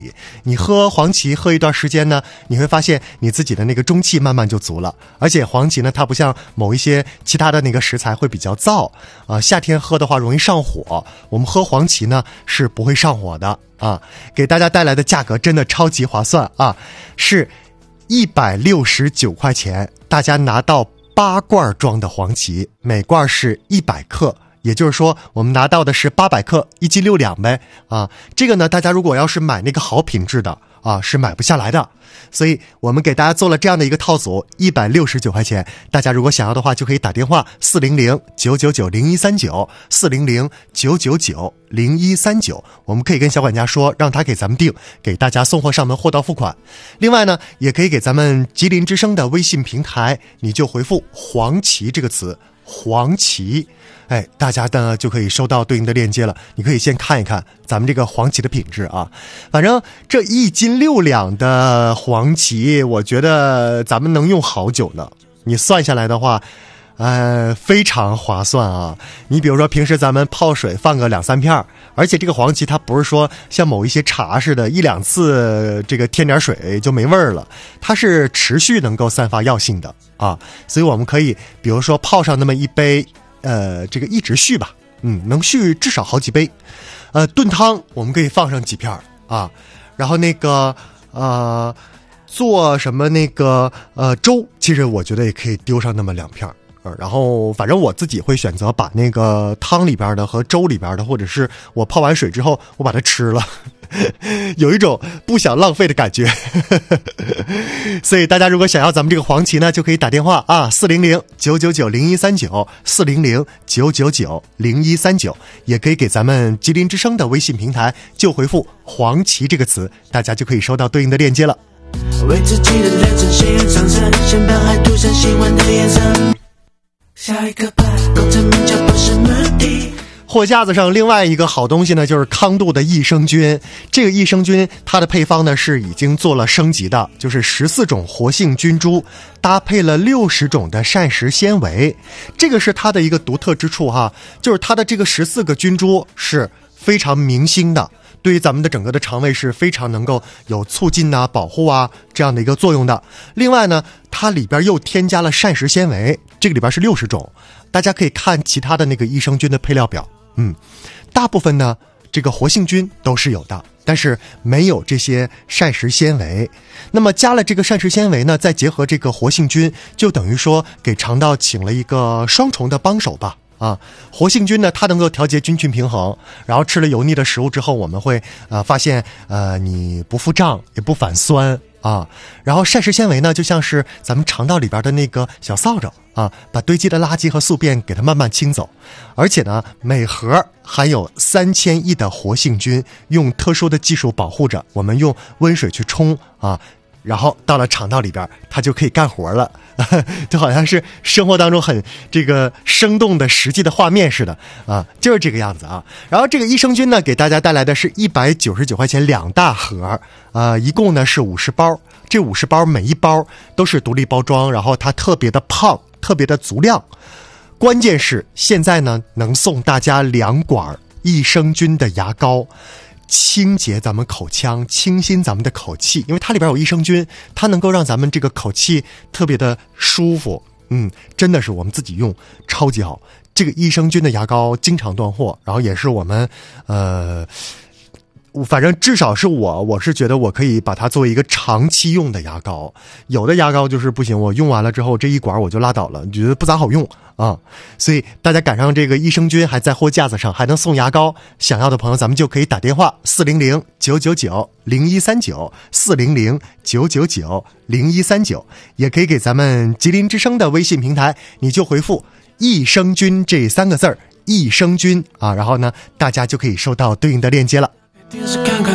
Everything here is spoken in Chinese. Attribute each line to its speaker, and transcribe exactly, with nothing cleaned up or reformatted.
Speaker 1: 你喝黄芪喝一段时间呢，你会发现你自己的那个中气慢慢就足了。而且黄芪呢，它不像某一些其他的那个食材会比较燥啊、呃，夏天喝的话容易上火，我们喝黄芪呢是不会上火的啊。给大家带来的价格真的超级划算啊，是一百六十九块钱，大家拿到八罐装的黄芪，每罐是一百克。也就是说我们拿到的是八百克，一斤六两呗啊。这个呢，大家如果要是买那个好品质的啊，是买不下来的。所以我们给大家做了这样的一个套组，一百六十九块钱。大家如果想要的话，就可以打电话四零零九九九零一三九 四零零九九九零一三九，我们可以跟小管家说，让他给咱们订，给大家送货上门，货到付款。另外呢，也可以给咱们吉林之声的微信平台，你就回复黄芪这个词，黄芪，哎，大家呢就可以收到对应的链接了。你可以先看一看咱们这个黄芪的品质啊。反正这一斤六两的黄芪，我觉得咱们能用好久呢。你算下来的话，呃，非常划算啊！你比如说平时咱们泡水放个两三片，而且这个黄芪它不是说像某一些茶似的，一两次这个添点水就没味儿了，它是持续能够散发药性的啊，所以我们可以比如说泡上那么一杯，呃，这个一直续吧，嗯，能续至少好几杯。呃，炖汤我们可以放上几片啊，然后那个呃，做什么那个呃粥，其实我觉得也可以丢上那么两片。呃，然后反正我自己会选择把那个汤里边的和粥里边的，或者是我泡完水之后我把它吃了，有一种不想浪费的感觉。所以大家如果想要咱们这个黄芪呢，就可以打电话啊，四零零九九九零一三九 四零零九九九零一三九，也可以给咱们吉林之声的微信平台就回复黄芪这个词，大家就可以收到对应的链接了。为自己的人生信任上升，先把海涂上喜欢的颜色。下一个吧，功成名就不是目的。货架子上另外一个好东西呢，就是康度的益生菌。这个益生菌它的配方呢是已经做了升级的，就是十四种活性菌株搭配了六十种的膳食纤维，这个是它的一个独特之处哈，就是它的这个十四个菌株是非常明星的，对于咱们的整个的肠胃是非常能够有促进啊、保护啊这样的一个作用的。另外呢，它里边又添加了膳食纤维，这个里边是六十种，大家可以看其他的那个益生菌的配料表，嗯，大部分呢这个活性菌都是有的，但是没有这些膳食纤维。那么加了这个膳食纤维呢，再结合这个活性菌，就等于说给肠道请了一个双重的帮手吧。啊，活性菌呢，它能够调节菌群平衡，然后吃了油腻的食物之后，我们会呃发现呃你不腹胀也不反酸啊。然后膳食纤维呢，就像是咱们肠道里边的那个小扫帚啊，把堆积的垃圾和宿便给它慢慢清走。而且呢，每盒含有三千亿的活性菌，用特殊的技术保护着，我们用温水去冲啊。然后到了肠道里边，它就可以干活了，就好像是生活当中很这个生动的实际的画面似的啊，就是这个样子啊。然后这个益生菌呢，给大家带来的是一百九十九块钱两大盒，呃，一共呢是五十包，这五十包每一包都是独立包装，然后它特别的胖，特别的足量。关键是现在呢，能送大家两管益生菌的牙膏。清洁咱们口腔，清新咱们的口气，因为它里边有益生菌，它能够让咱们这个口气特别的舒服。嗯，真的是我们自己用超级好。这个益生菌的牙膏经常断货，然后也是我们呃反正至少是我我是觉得我可以把它作为一个长期用的牙膏。有的牙膏就是不行，我用完了之后这一管我就拉倒了，觉得不咋好用啊。所以大家赶上这个益生菌还在货架子上，还能送牙膏，想要的朋友咱们就可以打电话四零零九九九零一三九 四零零九九九零一三九，也可以给咱们吉林之声的微信平台，你就回复益生菌这三个字儿，益生菌啊，然后呢大家就可以收到对应的链接了。